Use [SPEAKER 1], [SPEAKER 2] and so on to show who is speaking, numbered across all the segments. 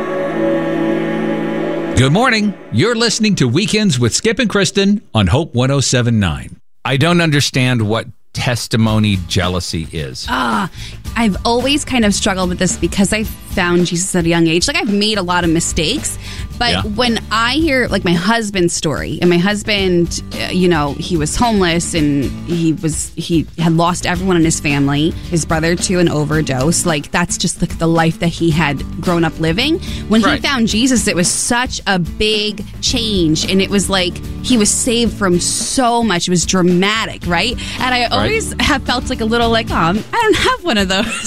[SPEAKER 1] Good morning. You're listening to Weekends with Skip and Kristen on Hope 107.9. I don't understand what testimony jealousy is.
[SPEAKER 2] I've always kind of struggled with this because I found Jesus at a young age. Like, I've made a lot of mistakes, but when I hear like my husband's story, and my husband, he was homeless and he had lost everyone in his family, his brother to an overdose. Like, that's just the life that he had grown up living. When he found Jesus, it was such a big change, and it was like he was saved from so much. It was dramatic, right? And I always have felt like a little like, I don't have one of those.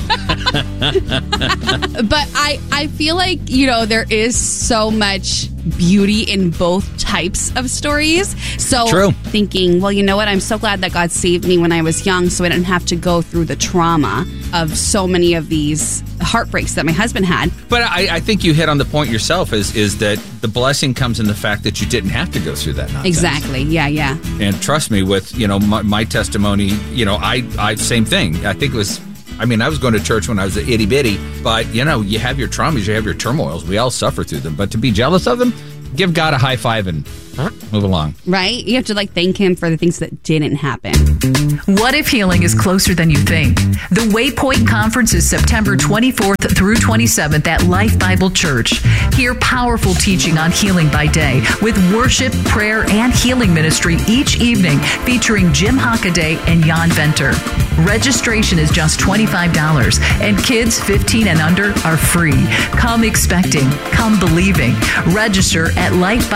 [SPEAKER 2] But I feel like, there is so much beauty in both types of stories. So
[SPEAKER 1] True.
[SPEAKER 2] Thinking, well, you know what? I'm so glad that God saved me when I was young, so I didn't have to go through the trauma of so many of these heartbreaks that my husband had.
[SPEAKER 1] But I think you hit on the point yourself is that the blessing comes in the fact that you didn't have to go through that nonsense.
[SPEAKER 2] Exactly. Yeah.
[SPEAKER 1] And trust me, with, my testimony, I same thing. I think it was, I was going to church when I was a itty bitty, but you have your traumas, you have your turmoils. We all suffer through them. But to be jealous of them, give God a high five and move along. Right?
[SPEAKER 2] You have to thank him for the things that didn't happen.
[SPEAKER 3] What if healing is closer than you think? The Waypoint Conference is September 24th through 27th at Life Bible Church. Hear powerful teaching on healing by day with worship, prayer, and healing ministry each evening featuring Jim Hockaday and Jan Venter. Registration is just $25 and kids 15 and under are free. Come expecting, come believing. Register at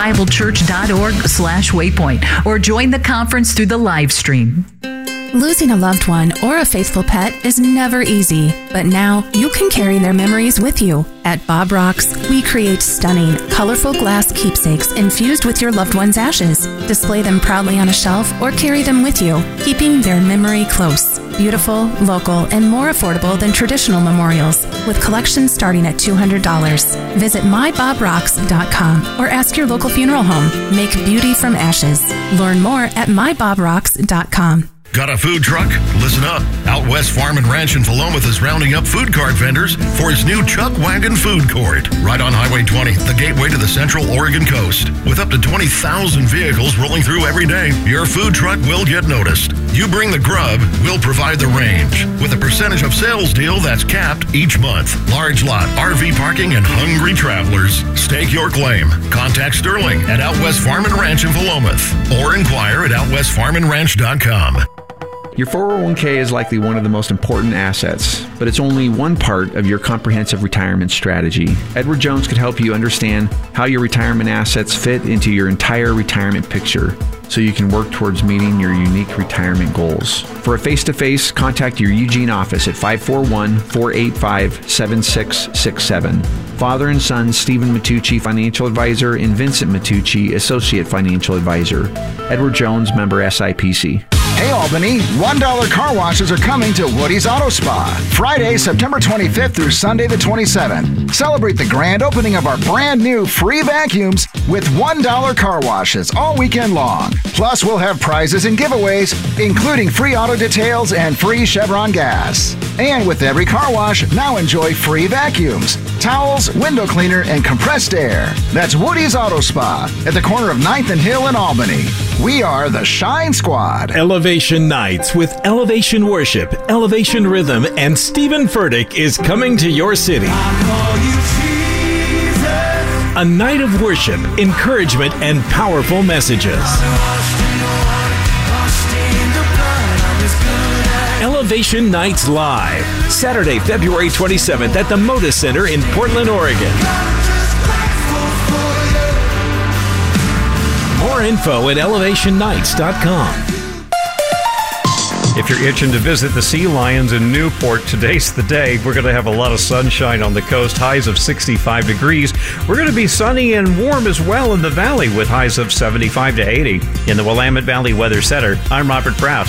[SPEAKER 3] lifebiblechurch.org/waypoint or join the conference through the live stream.
[SPEAKER 4] Losing a loved one or a faithful pet is never easy, but now you can carry their memories with you. At Bob Rocks, we create stunning, colorful glass keepsakes infused with your loved one's ashes. Display them proudly on a shelf or carry them with you, keeping their memory close. Beautiful, local, and more affordable than traditional memorials, with collections starting at $200. Visit mybobrocks.com or ask your local funeral home. Make beauty from ashes. Learn more at mybobrocks.com.
[SPEAKER 5] Got a food truck? Listen up. Out West Farm and Ranch in Philomath is rounding up food cart vendors for its new Chuck Wagon Food Court. Right on Highway 20, the gateway to the Central Oregon coast. With up to 20,000 vehicles rolling through every day, your food truck will get noticed. You bring the grub, we'll provide the range. With a percentage of sales deal that's capped each month. Large lot, RV parking, and hungry travelers. Stake your claim. Contact Sterling at Out West Farm and Ranch in Philomath or inquire at OutWestFarmandRanch.com.
[SPEAKER 6] Your 401k is likely one of the most important assets, but it's only one part of your comprehensive retirement strategy. Edward Jones could help you understand how your retirement assets fit into your entire retirement picture, so you can work towards meeting your unique retirement goals. For a face-to-face, contact your Eugene office at 541-485-7667. Father and son Stephen Matucci, Financial Advisor, and Vincent Matucci, Associate Financial Advisor. Edward Jones, member SIPC.
[SPEAKER 7] Hey Albany, $1 car washes are coming to Woody's Auto Spa. Friday, September 25th through Sunday the 27th. Celebrate the grand opening of our brand new free vacuums with $1 car washes all weekend long. Plus, we'll have prizes and giveaways, including free auto details and free Chevron gas. And with every car wash, now enjoy free vacuums, towels, window cleaner, and compressed air. That's Woody's Auto Spa at the corner of 9th and Hill in Albany. We are the Shine Squad.
[SPEAKER 8] Elevation Nights with Elevation Worship, Elevation Rhythm, and Stephen Furtick is coming to your city. A night of worship, encouragement, and powerful messages. Elevation Nights Live, Saturday, February 27th at the Moda Center in Portland, Oregon. More info at elevationnights.com.
[SPEAKER 9] If you're itching to visit the Sea Lions in Newport, today's the day. We're going to have a lot of sunshine on the coast, highs of 65 degrees. We're going to be sunny and warm as well in the valley with highs of 75 to 80. In the Willamette Valley Weather Center, I'm Robert Pratt.